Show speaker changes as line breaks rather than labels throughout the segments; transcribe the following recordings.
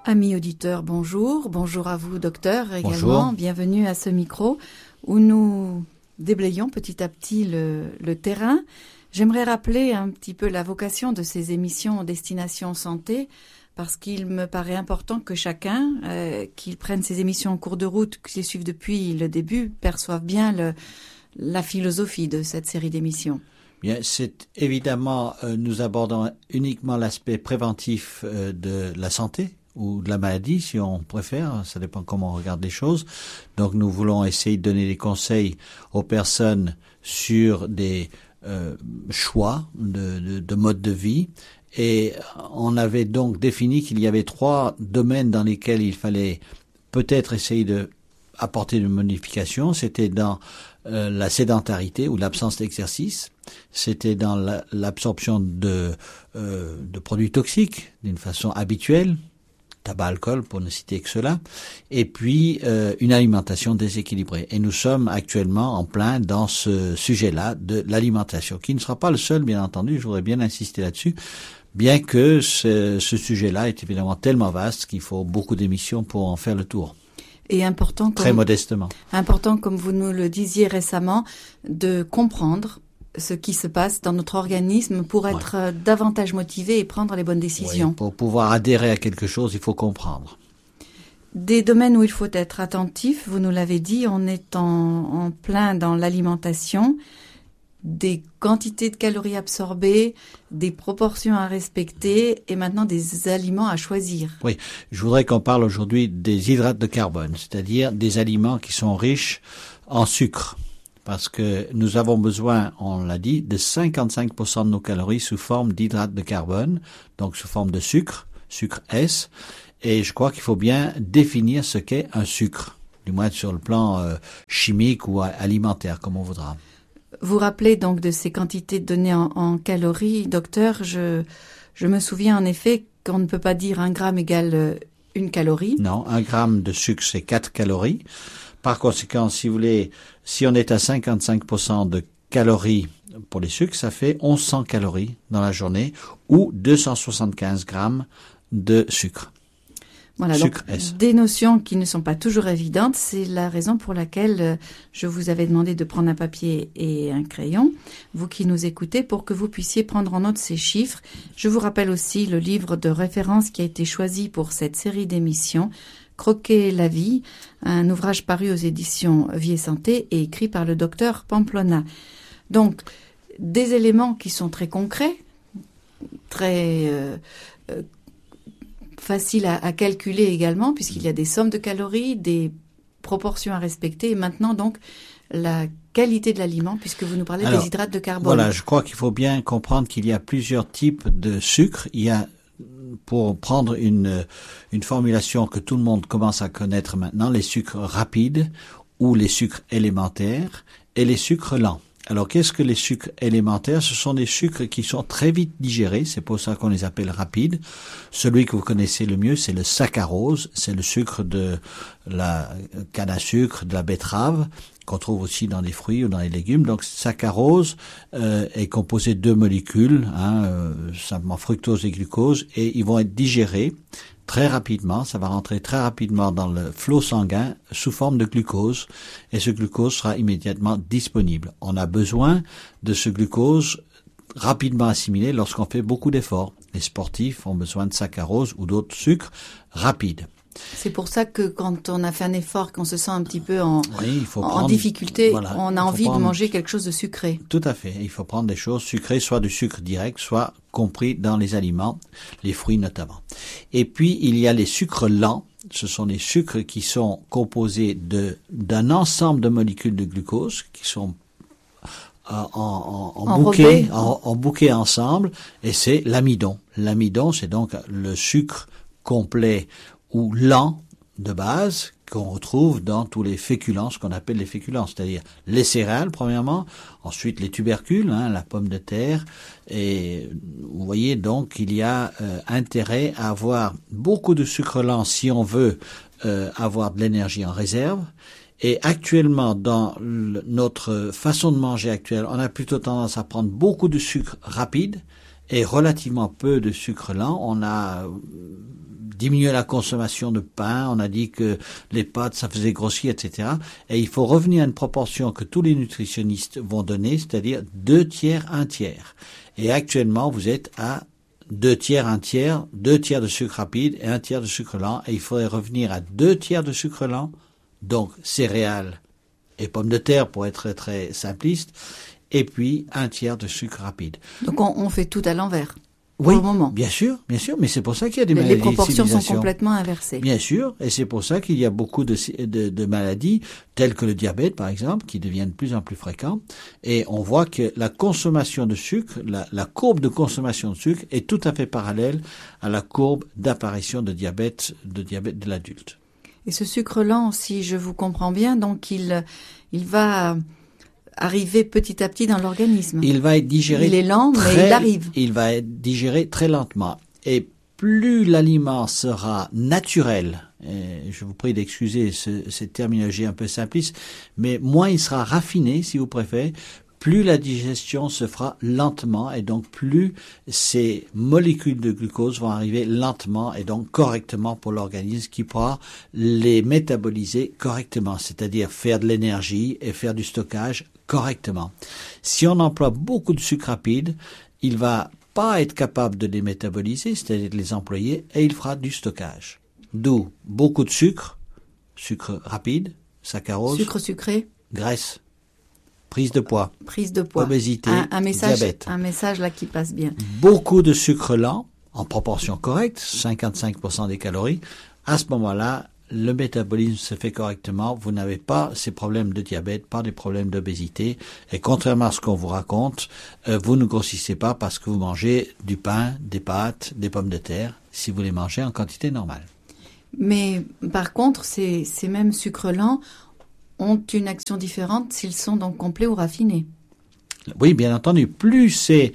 Amis auditeurs, bonjour. Bonjour à vous, docteur, également.
Bonjour.
Bienvenue à ce micro où nous déblayons petit à petit le terrain. J'aimerais rappeler un petit peu la vocation de ces émissions Destination Santé, parce qu'il me paraît important que chacun, qui prenne ces émissions en cours de route, qui les suive depuis le début, perçoive bien la philosophie de cette série d'émissions.
Bien, c'est évidemment, nous abordons uniquement l'aspect préventif de la santé ou de la maladie, si on préfère, ça dépend comment on regarde les choses. Donc nous voulons essayer de donner des conseils aux personnes sur des choix de mode de vie. Et on avait donc défini qu'il y avait 3 domaines dans lesquels il fallait peut-être essayer de apporter une modification. C'était dans la sédentarité ou l'absence d'exercice. C'était dans l'absorption de produits toxiques d'une façon habituelle, tabac, alcool, pour ne citer que cela, et puis une alimentation déséquilibrée. Et nous sommes actuellement en plein dans ce sujet-là de l'alimentation, qui ne sera pas le seul, bien entendu, je voudrais bien insister là-dessus, bien que ce sujet-là est évidemment tellement vaste qu'il faut beaucoup d'émissions pour en faire le tour.
Et important,
très modestement.
Important, comme vous nous le disiez récemment, de comprendre ce qui se passe dans notre organisme pour être davantage motivé et prendre les bonnes décisions.
Oui, pour pouvoir adhérer à quelque chose, il faut comprendre.
Des domaines où il faut être attentif, vous nous l'avez dit, on est en plein dans l'alimentation, des quantités de calories absorbées, des proportions à respecter et maintenant des aliments à choisir.
Oui, je voudrais qu'on parle aujourd'hui des hydrates de carbone, c'est-à-dire des aliments qui sont riches en sucre. Parce que nous avons besoin, on l'a dit, de 55% de nos calories sous forme d'hydrates de carbone, donc sous forme de sucre S. Et je crois qu'il faut bien définir ce qu'est un sucre, du moins sur le plan chimique ou alimentaire, comme on voudra.
Vous rappelez donc de ces quantités données en calories, docteur. Je me souviens en effet qu'on ne peut pas dire 1 gramme égale 1 calorie.
Non, 1 gramme de sucre, c'est 4 calories. Par conséquent, si vous voulez, si on est à 55% de calories pour les sucres, ça fait 1100 calories dans la journée ou 275 grammes de sucre.
Voilà,
sucre
donc
S.
Des notions qui ne sont pas toujours évidentes. C'est la raison pour laquelle je vous avais demandé de prendre un papier et un crayon, vous qui nous écoutez, pour que vous puissiez prendre en note ces chiffres. Je vous rappelle aussi le livre de référence qui a été choisi pour cette série d'émissions, Croquer la vie, un ouvrage paru aux éditions Vie et Santé et écrit par le docteur Pamplona. Donc, des éléments qui sont très concrets, très faciles à calculer également, puisqu'il y a des sommes de calories, des proportions à respecter, et maintenant donc la qualité de l'aliment, puisque vous nous parlez des hydrates de carbone.
Voilà, je crois qu'il faut bien comprendre qu'il y a plusieurs types de sucre. Il y a, pour prendre une formulation que tout le monde commence à connaître maintenant, les sucres rapides ou les sucres élémentaires et les sucres lents. Alors, qu'est-ce que les sucres élémentaires? Ce sont des sucres qui sont très vite digérés, c'est pour ça qu'on les appelle rapides. Celui que vous connaissez le mieux, c'est le saccharose, c'est le sucre de la canne à sucre, de la betterave, qu'on trouve aussi dans les fruits ou dans les légumes. Donc, saccharose est composé de 2 molécules, simplement fructose et glucose, et ils vont être digérés très rapidement, ça va rentrer très rapidement dans le flot sanguin sous forme de glucose, et ce glucose sera immédiatement disponible. On a besoin de ce glucose rapidement assimilé lorsqu'on fait beaucoup d'efforts. Les sportifs ont besoin de saccharose ou d'autres sucres rapides.
C'est pour ça que quand on a fait un effort, qu'on se sent un petit peu en difficulté,
voilà,
on a envie de manger quelque chose de sucré.
Tout à fait. Il faut prendre des choses sucrées, soit du sucre direct, soit compris dans les aliments, les fruits notamment. Et puis, il y a les sucres lents. Ce sont des sucres qui sont composés d'un ensemble de molécules de glucose qui sont en bouquet ensemble, et c'est l'amidon. L'amidon, c'est donc le sucre complet ou lent de base qu'on retrouve dans tous les féculents, ce qu'on appelle les féculents, c'est-à-dire les céréales premièrement, ensuite les tubercules, la pomme de terre, et vous voyez donc qu'il y a intérêt à avoir beaucoup de sucre lent si on veut avoir de l'énergie en réserve. Et actuellement, dans notre façon de manger actuelle, on a plutôt tendance à prendre beaucoup de sucre rapide et relativement peu de sucre lent. On a diminué la consommation de pain, on a dit que les pâtes, ça faisait grossir, etc. Et il faut revenir à une proportion que tous les nutritionnistes vont donner, c'est-à-dire 2 tiers, 1 tiers. Et actuellement, vous êtes à 2 tiers, 1 tiers, 2 tiers de sucre rapide et 1 tiers de sucre lent. Et il faudrait revenir à 2 tiers de sucre lent, donc céréales et pommes de terre pour être très simpliste, et puis 1 tiers de sucre rapide.
Donc on fait tout à l'envers.
Oui,
pour le moment.
bien sûr, mais c'est pour ça qu'il y a des
Les
maladies de
proportions sont
civilisation.
complètement inversées.
Bien sûr, et c'est pour ça qu'il y a beaucoup de maladies, telles que le diabète par exemple, qui deviennent de plus en plus fréquents. Et on voit que la consommation de sucre, la courbe de consommation de sucre est tout à fait parallèle à la courbe d'apparition de diabète de l'adulte.
Et ce sucre lent, si je vous comprends bien, donc il va arriver petit à petit dans l'organisme.
Il va être digéré.
Il est lent, mais il arrive.
Il va être digéré très lentement. Et plus l'aliment sera naturel, et je vous prie d'excuser cette terminologie un peu simpliste, mais moins il sera raffiné, si vous préférez, plus la digestion se fera lentement et donc plus ces molécules de glucose vont arriver lentement et donc correctement pour l'organisme qui pourra les métaboliser correctement, c'est-à-dire faire de l'énergie et faire du stockage correctement. Si on emploie beaucoup de sucre rapide, il va pas être capable de les métaboliser, c'est-à-dire de les employer, et il fera du stockage. D'où beaucoup de sucre rapide, saccharose,
Sucre sucré,
graisse, prise de poids, obésité, diabète.
Un message là qui passe bien.
Beaucoup de sucre lent, en proportion correcte, 55% des calories. À ce moment-là, le métabolisme se fait correctement. Vous n'avez pas ces problèmes de diabète, pas des problèmes d'obésité. Et contrairement à ce qu'on vous raconte, vous ne grossissez pas parce que vous mangez du pain, des pâtes, des pommes de terre, si vous les mangez en quantité normale.
Mais par contre, ces mêmes sucres lents ont une action différente s'ils sont donc complets ou raffinés.
Oui, bien entendu. Plus c'est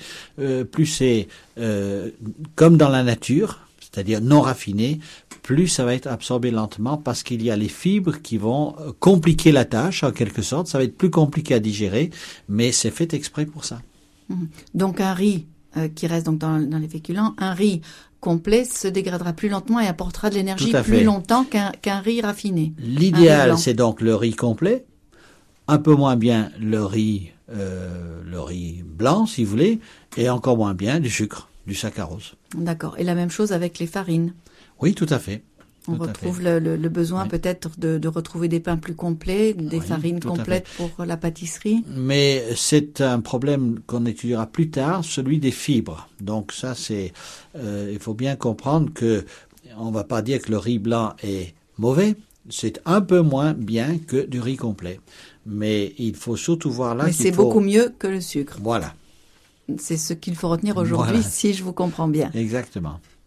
comme dans la nature, c'est-à-dire non raffiné, plus ça va être absorbé lentement parce qu'il y a les fibres qui vont compliquer la tâche en quelque sorte. Ça va être plus compliqué à digérer, mais c'est fait exprès pour ça.
Donc un riz qui reste donc dans les féculents, un riz complet se dégradera plus lentement et apportera de l'énergie plus longtemps qu'un riz raffiné.
L'idéal, c'est donc le riz complet, un peu moins bien le riz blanc, si vous voulez, et encore moins bien du sucre, du saccharose.
D'accord. Et la même chose avec les farines.
Oui, tout à fait.
On retrouve le besoin peut-être de retrouver des pains plus complets, des farines complètes pour la pâtisserie.
Mais c'est un problème qu'on étudiera plus tard, celui des fibres. Donc ça, il faut bien comprendre que on va pas dire que le riz blanc est mauvais. C'est un peu moins bien que du riz complet. Mais il faut surtout voir là.
Mais c'est beaucoup mieux que le sucre.
Voilà.
C'est ce qu'il faut retenir aujourd'hui, si je vous comprends bien.
Exactement.